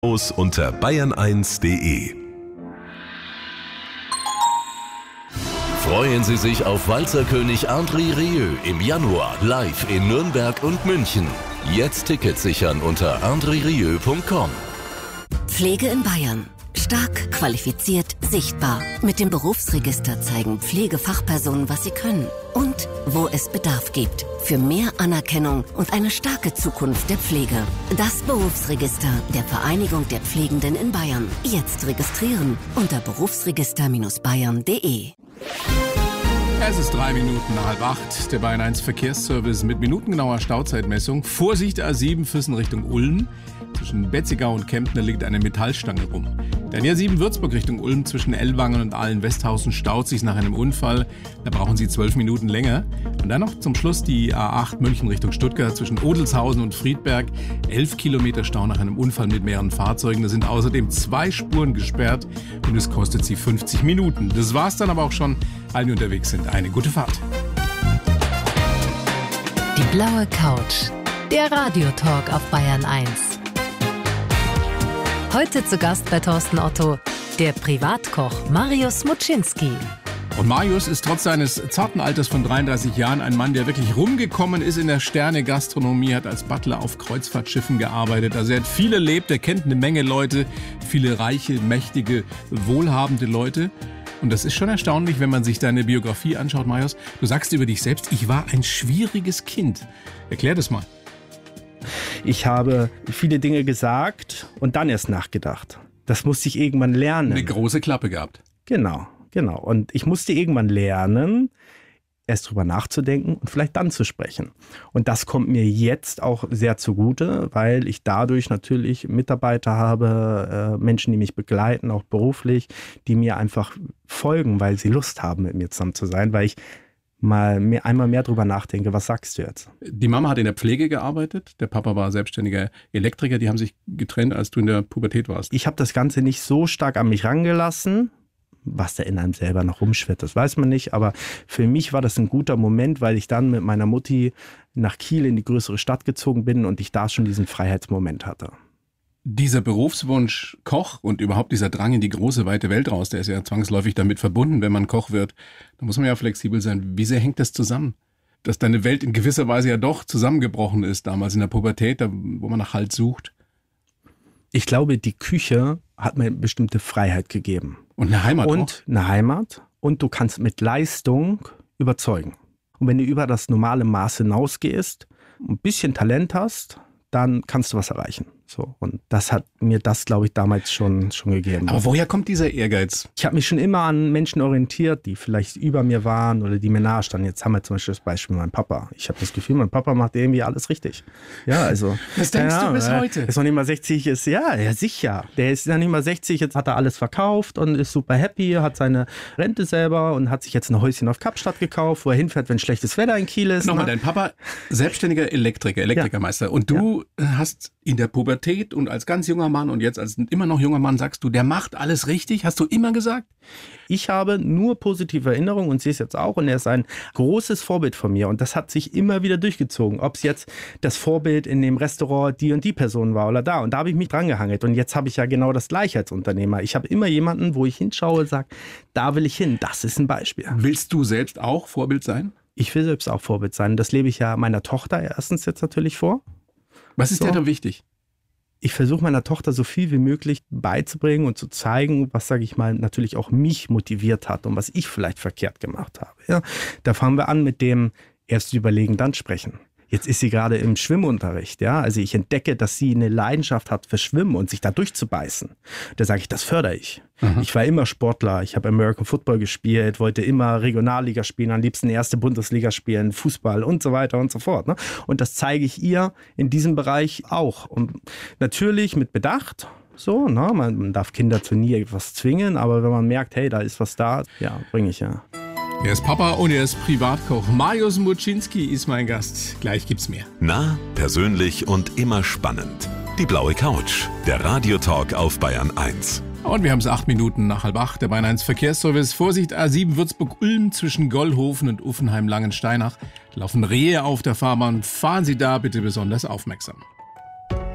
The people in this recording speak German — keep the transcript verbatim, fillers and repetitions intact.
unter bayern eins punkt de. Freuen Sie sich auf Walzerkönig André Rieu im Januar live in Nürnberg und München. Jetzt Tickets sichern unter andre rieu punkt com. Pflege in Bayern. Stark, qualifiziert, sichtbar. Mit dem Berufsregister zeigen Pflegefachpersonen, was sie können und wo es Bedarf gibt. Für mehr Anerkennung und eine starke Zukunft der Pflege. Das Berufsregister der Vereinigung der Pflegenden in Bayern. Jetzt registrieren unter berufsregister bayern punkt de. Es ist drei Minuten nach halb acht. Der Bayern eins Verkehrsservice mit minutengenauer Stauzeitmessung. Vorsicht A sieben Füssen Richtung Ulm. Zwischen Betzigau und Kempten liegt eine Metallstange rum. Der A sieben Würzburg Richtung Ulm zwischen Ellwangen und Ahlen-Westhausen staut sich nach einem Unfall. Da brauchen Sie zwölf Minuten länger. Und dann noch zum Schluss die A acht München Richtung Stuttgart zwischen Odelshausen und Friedberg. Elf Kilometer Stau nach einem Unfall mit mehreren Fahrzeugen. Da sind außerdem zwei Spuren gesperrt und es kostet Sie fünfzig Minuten. Das war's dann aber auch schon. Allen, die unterwegs sind, eine gute Fahrt. Die blaue Couch. Der Radiotalk auf Bayern eins. Heute zu Gast bei Thorsten Otto, der Privatkoch Mariusz Muczynski. Und Mariusz ist trotz seines zarten Alters von dreiunddreißig Jahren ein Mann, der wirklich rumgekommen ist in der Sterne-Gastronomie, hat als Butler auf Kreuzfahrtschiffen gearbeitet. Also er hat viel erlebt, er kennt eine Menge Leute, viele reiche, mächtige, wohlhabende Leute. Und das ist schon erstaunlich, wenn man sich deine Biografie anschaut, Mariusz. Du sagst über dich selbst, ich war ein schwieriges Kind. Erklär das mal. Ich habe viele Dinge gesagt und dann erst nachgedacht. Das musste ich irgendwann lernen. Eine große Klappe gehabt. Genau, genau. Und ich musste irgendwann lernen, erst drüber nachzudenken und vielleicht dann zu sprechen. Und das kommt mir jetzt auch sehr zugute, weil ich dadurch natürlich Mitarbeiter habe, äh, Menschen, die mich begleiten, auch beruflich, die mir einfach folgen, weil sie Lust haben, mit mir zusammen zu sein, weil ich mal mehr, einmal mehr drüber nachdenke, was sagst du jetzt? Die Mama hat in der Pflege gearbeitet, der Papa war selbstständiger Elektriker, die haben sich getrennt, als du in der Pubertät warst. Ich habe das Ganze nicht so stark an mich rangelassen. Was da in einem selber noch rumschwirrt, das weiß man nicht. Aber für mich war das ein guter Moment, weil ich dann mit meiner Mutti nach Kiel in die größere Stadt gezogen bin und ich da schon diesen Freiheitsmoment hatte. Dieser Berufswunsch Koch und überhaupt dieser Drang in die große, weite Welt raus, der ist ja zwangsläufig damit verbunden, wenn man Koch wird. Da muss man ja flexibel sein. Wie sehr hängt das zusammen? Dass deine Welt in gewisser Weise ja doch zusammengebrochen ist, damals in der Pubertät, da, wo man nach Halt sucht. Ich glaube, die Küche hat mir eine bestimmte Freiheit gegeben. Und eine Heimat auch. Und eine Heimat. Und du kannst mit Leistung überzeugen. Und wenn du über das normale Maß hinausgehst, ein bisschen Talent hast, dann kannst du was erreichen. So, und das hat mir das, glaube ich, damals schon, schon gegeben. Aber woher kommt dieser Ehrgeiz? Ich habe mich schon immer an Menschen orientiert, die vielleicht über mir waren oder die mir nahe standen. Jetzt haben wir zum Beispiel das Beispiel mein Papa. Ich habe das Gefühl, mein Papa macht irgendwie alles richtig. Ja, also. Das denkst ja, du bis äh, heute? Ist noch nicht mal sechzig, ist, ja, ja, sicher. Der ist noch nicht mal sechzig, jetzt hat er alles verkauft und ist super happy, hat seine Rente selber und hat sich jetzt ein Häuschen auf Kapstadt gekauft, wo er hinfährt, wenn schlechtes Wetter in Kiel ist. Nochmal, ne? dein Papa, selbstständiger Elektriker, Elektrikermeister. Ja. Und du ja. hast in der Pubertät und als ganz junger Mann und jetzt als immer noch junger Mann sagst du, der macht alles richtig, hast du immer gesagt? Ich habe nur positive Erinnerungen und sehe es jetzt auch und er ist ein großes Vorbild von mir und das hat sich immer wieder durchgezogen, ob es jetzt das Vorbild in dem Restaurant die und die Person war oder da und da habe ich mich dran gehangelt und jetzt habe ich ja genau das Gleiche als Unternehmer. Ich habe immer jemanden, wo ich hinschaue und sage, da will ich hin, das ist ein Beispiel. Willst du selbst auch Vorbild sein? Ich will selbst auch Vorbild sein, das lebe ich ja meiner Tochter erstens jetzt natürlich vor. Was ist so. dir da wichtig? Ich versuche meiner Tochter so viel wie möglich beizubringen und zu zeigen, was, sage ich mal, natürlich auch mich motiviert hat und was ich vielleicht verkehrt gemacht habe. Ja, da fangen wir an mit dem erst überlegen, dann sprechen. Jetzt ist sie gerade im Schwimmunterricht, ja. Also ich entdecke, dass sie eine Leidenschaft hat für Schwimmen und sich da durchzubeißen. Da sage ich, das fördere ich. Mhm. Ich war immer Sportler, ich habe American Football gespielt, wollte immer Regionalliga spielen, am liebsten erste Bundesliga spielen, Fußball und so weiter und so fort. Ne? Und das zeige ich ihr in diesem Bereich auch. Und natürlich mit Bedacht. So, ne? Man darf Kinder zu nie etwas zwingen, aber wenn man merkt, hey, da ist was da, ja, bringe ich ja. Er ist Papa und er ist Privatkoch. Mariusz Muczynski ist mein Gast. Gleich gibt's mehr. Nah, persönlich und immer spannend. Die blaue Couch, der Radiotalk auf Bayern eins. Und wir haben es acht Minuten nach halb acht. Der Bayern eins Verkehrsservice. Vorsicht A sieben Würzburg-Ulm zwischen Gollhofen und Uffenheim-Langensteinach. Laufen Rehe auf der Fahrbahn. Fahren Sie da bitte besonders aufmerksam.